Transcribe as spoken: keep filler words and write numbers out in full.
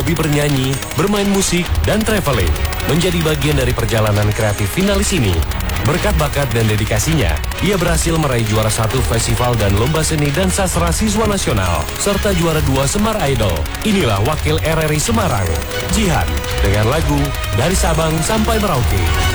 hobi bernyanyi, bermain musik, dan traveling menjadi bagian dari perjalanan kreatif finalis ini. Berkat bakat dan dedikasinya, ia berhasil meraih juara satu festival dan lomba seni dan sastra siswa nasional, serta juara dua Semar Idol. Inilah wakil R R I Semarang, Jihan, dengan lagu Dari Sabang Sampai Merauke.